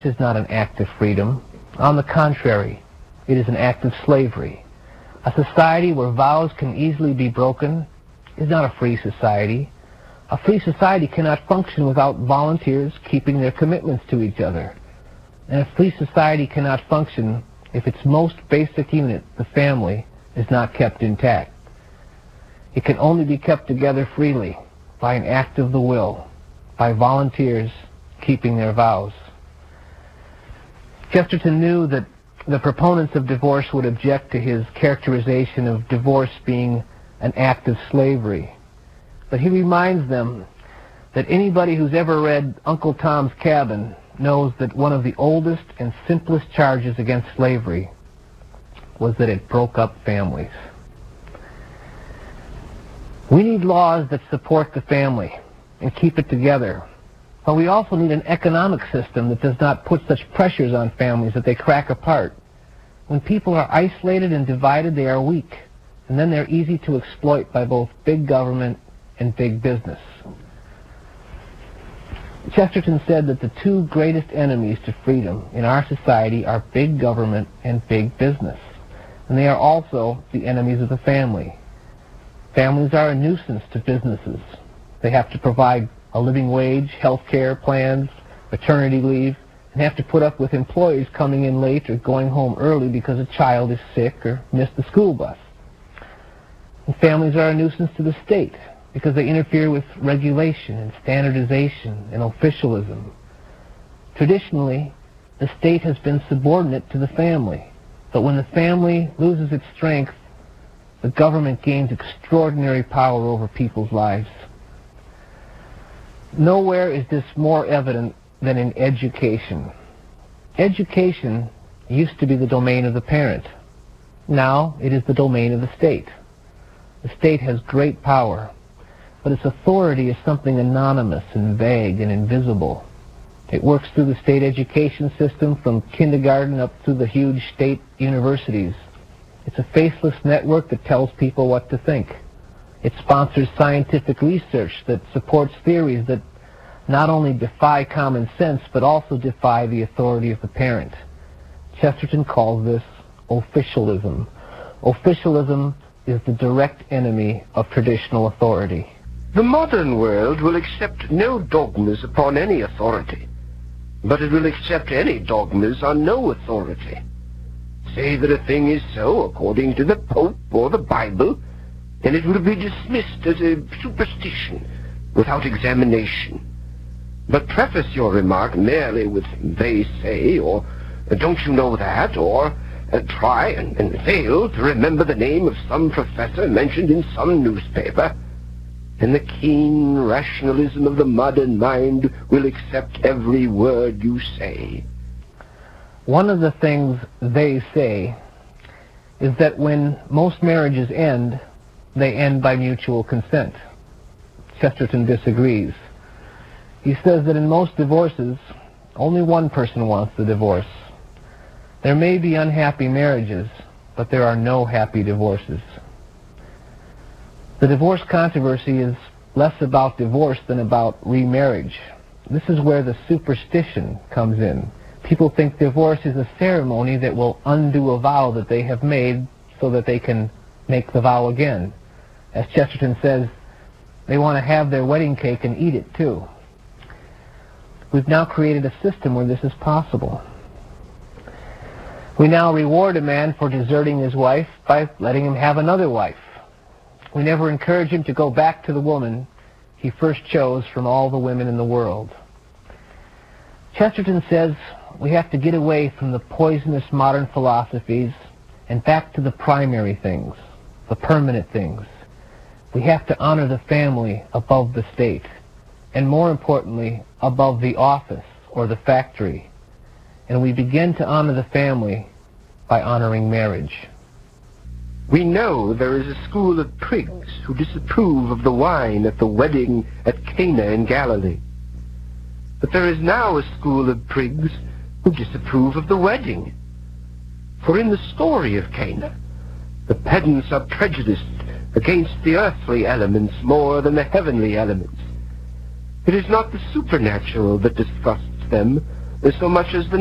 is not an act of freedom. On the contrary, it is an act of slavery. A society where vows can easily be broken is not a free society. A free society cannot function without volunteers keeping their commitments to each other. And a free society cannot function if its most basic unit, the family, is not kept intact. It can only be kept together freely by an act of the will, by volunteers keeping their vows. Chesterton knew that the proponents of divorce would object to his characterization of divorce being an act of slavery. But he reminds them that anybody who's ever read Uncle Tom's Cabin knows that one of the oldest and simplest charges against slavery was that it broke up families. We need laws that support the family and keep it together. But we also need an economic system that does not put such pressures on families that they crack apart. When people are isolated and divided, they are weak, and then they're easy to exploit by both big government and big business. Chesterton said that the two greatest enemies to freedom in our society are big government and big business, and they are also the enemies of the family. Families are a nuisance to businesses. They have to provide a living wage, health care plans, maternity leave, and have to put up with employees coming in late or going home early because a child is sick or missed the school bus. And families are a nuisance to the state because they interfere with regulation and standardization and officialism. Traditionally, the state has been subordinate to the family, but when the family loses its strength, the government gains extraordinary power over people's lives. Nowhere is this more evident than in education. Education used to be the domain of the parent. Now it is the domain of the state. The state has great power, but its authority is something anonymous and vague and invisible. It works through the state education system from kindergarten up through the huge state universities. It's a faceless network that tells people what to think. It sponsors scientific research that supports theories that not only defy common sense, but also defy the authority of the parent. Chesterton calls this officialism. Officialism is the direct enemy of traditional authority. The modern world will accept no dogmas upon any authority, but it will accept any dogmas on no authority. Say that a thing is so according to the Pope or the Bible, and it will be dismissed as a superstition without examination. But preface your remark merely with "they say," or "don't you know that," or try and fail to remember the name of some professor mentioned in some newspaper, and the keen rationalism of the modern mind will accept every word you say. One of the things they say is that when most marriages end, they end by mutual consent. Chesterton disagrees. He says that in most divorces, only one person wants the divorce. There may be unhappy marriages, but there are no happy divorces. The divorce controversy is less about divorce than about remarriage. This is where the superstition comes in. People think divorce is a ceremony that will undo a vow that they have made so that they can make the vow again. As Chesterton says, they want to have their wedding cake and eat it too. We've now created a system where this is possible. We now reward a man for deserting his wife by letting him have another wife. We never encourage him to go back to the woman he first chose from all the women in the world. Chesterton says we have to get away from the poisonous modern philosophies and back to the primary things, the permanent things. We have to honor the family above the state, and more importantly, above the office or the factory. And we begin to honor the family by honoring marriage. We know there is a school of prigs who disapprove of the wine at the wedding at Cana in Galilee. But there is now a school of prigs who disapprove of the wedding. For in the story of Cana, the pedants are prejudiced against the earthly elements more than the heavenly elements. It is not the supernatural that disgusts them, so much as the